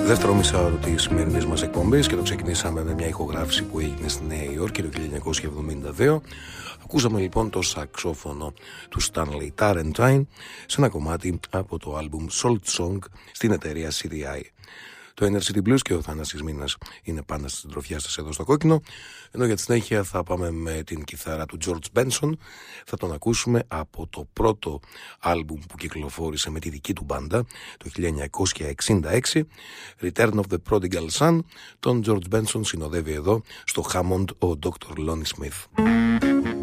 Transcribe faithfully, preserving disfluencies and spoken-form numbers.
Δεύτερο μισάωρο της σημερινής μας εκπομπής και το ξεκινήσαμε με μια ηχογράφηση που έγινε στη Νέα Υόρκη το χίλια εννιακόσια εβδομήντα δύο. Ακούσαμε λοιπόν το σαξόφωνο του Stanley Tarentine σε ένα κομμάτι από το άλμπουμ Salt Song στην εταιρεία σι ντι άι. Το Inner City Blues και ο Θανάσης Μήνας είναι πάντα στην συντροφιά σας εδώ στο Κόκκινο, ενώ για τη συνέχεια θα πάμε με την κιθάρα του George Benson. Θα τον ακούσουμε από το πρώτο άλμπουμ που κυκλοφόρησε με τη δική του μπάντα το χίλια εννιακόσια εξήντα έξι, Return of the Prodigal Son. Τον George Benson συνοδεύει εδώ στο Hammond ο ντόκτορ Lonnie Smith.